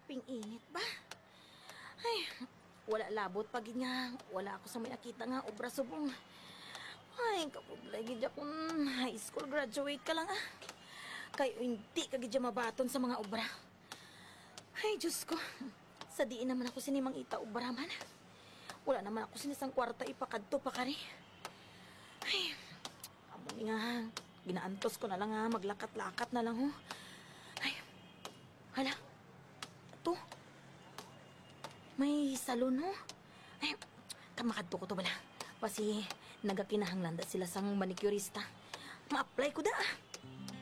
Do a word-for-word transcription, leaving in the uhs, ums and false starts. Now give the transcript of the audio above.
graping init ba? Ay, wala labot pag nga. Wala ako sa may nakita nga obra subong. Ay, kapudlay gid akong high school graduate ka lang ah. Kayo hindi ka gid mabaton sa mga obra. Ay, Diyos ko. Sa diin naman ako sinimang ita obra man. Wala naman ako sinisang kwarta ipakadto pa kari. Ay, amo ni nga. Ginaantos ko na lang ha, maglakat-lakat na lang ho. Ay, hala. Ito. May salon ho. Ay, kamakadto ko to bala. Kasi nagakinahanglan da sila sang manicurista. Ma-apply ko da ah.